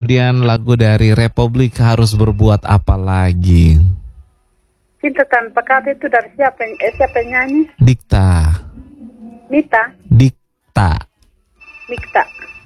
Kemudian lagu dari Republik Harus Berbuat Apa Lagi. Cinta Tanpa Kata itu dari siapa yang nyanyi? Dikta. Mita? Dikta. Mikta.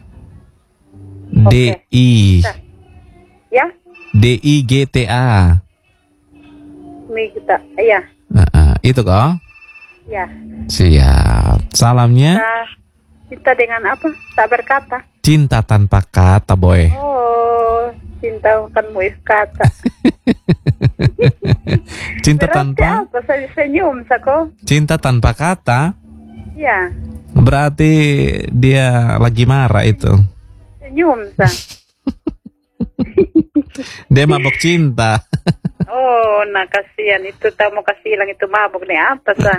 D-I. Ya? D-I-G-T-A. Mikta, iya. Itu kok? Ya. Siap. Salamnya? Cinta dengan apa? Tak berkata. Cinta Tanpa Kata, boy. Oh, cinta bukan kata. Cinta berarti tanpa? Apa? Senyum, Sako? Cinta Tanpa Kata? Ya. Berarti dia lagi marah itu. Senyum, Sa. Dia mabok cinta. Oh, nah kasihan itu, tak mau kasih hilang itu mabuk nih apa, Sa?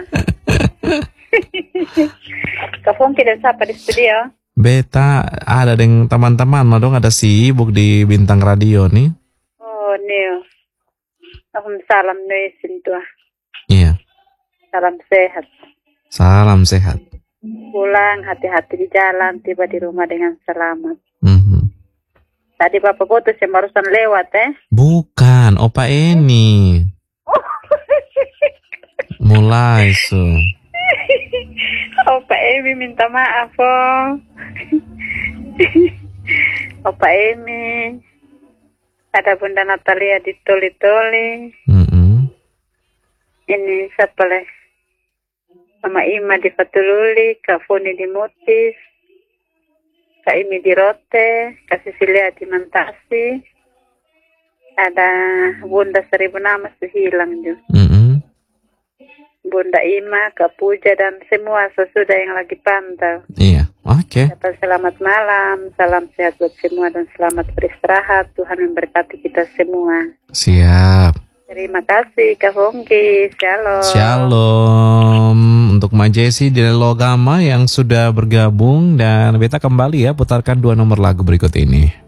Kak Fongki dan siapa di studio? Beta ada dengan teman-teman, dong ada sibuk di Bintang Radio nih. Oh, Neo. Salam Nesin tua. Iya. Salam sehat. Salam sehat. Pulang hati-hati di jalan, tiba di rumah dengan selamat. Tadi Bapak putus yang barusan lewat, Bukan, Opa Eni. Mulai, Opa Emi minta maaf, Opa Emi. Ada Bunda Natalia di Toli-Toli. Ini siapa leh? Mama Ima di Fatululi, Kak Foni di Mutis, Kak Imi di Rote, Kak Sisilia di Mantasi. Ada Bunda 1000 nama hilang juga. Bunda Ima, Kak Puja, dan semua sesudah yang lagi pantau. Iya, oke. Selamat malam, salam sehat buat semua dan selamat beristirahat. Tuhan memberkati kita semua. Siap. Terima kasih Kak Fongki. Shalom. Shalom. Untuk Majesi di Logama yang sudah bergabung, dan beta kembali ya putarkan 2 nomor lagu berikut ini.